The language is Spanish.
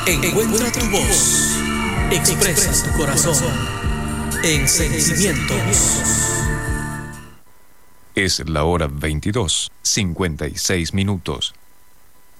Encuentra tu voz. Expresa tu corazón en sentimientos. Es la hora 22:56.